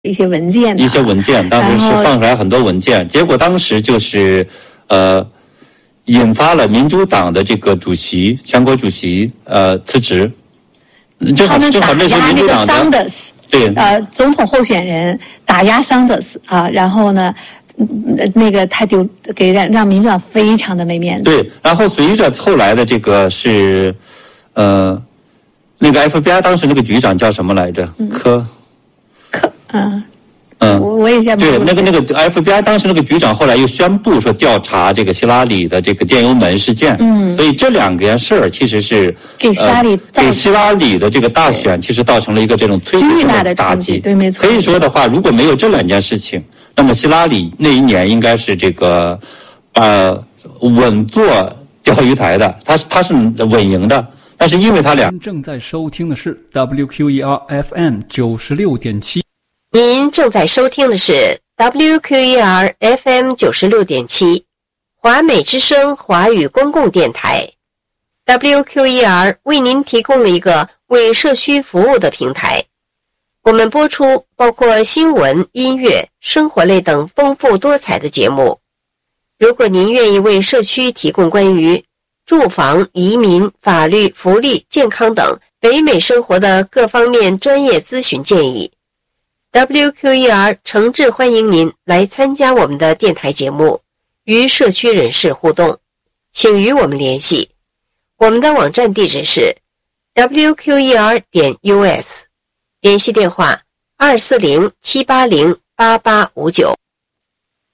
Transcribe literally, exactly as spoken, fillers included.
一些文件一些文件，当时是放出来很多文件，结果当时就是呃引发了民主党的这个主席全国主席呃辞职，正好正好那是民主党的对呃总统候选人打压桑德斯啊，然后呢那个他就给让让民主党非常的没面子。 对，然后随着后来的这个是呃那个 F B I 当时那个局长叫什么来着？ 嗯、 科科嗯。 嗯， 我我也想对那个那个 F B I 当时那个局长后来又宣布说调查这个希拉里的这个电邮门事件，嗯，所以这两件事儿其实是给希拉里、 呃、给希拉里的这个大选其实造成了一个这种摧毁性的打击， 对，没错。 可以说的话，如果没有这两件事情，那么希拉里那一年应该是这个呃稳坐钓鱼台的，他是他是稳赢的，但是因为他俩。 您正在收听的是 W Q E R F M 九十六点七。 您正在收听的是 W Q E R F M 九十六点七，华美之声华语公共电台。W Q E R 为您提供了一个为社区服务的平台。我们播出包括新闻、音乐、生活类等丰富多彩的节目。如果您愿意为社区提供关于住房、移民、法律、福利、健康等北美生活的各方面专业咨询建议，W Q E R 诚挚欢迎您来参加我们的电台节目，与社区人士互动，请与我们联系。我们的网站地址是 W Q E R 点 U S， 联系电话二四零七八零八八五九。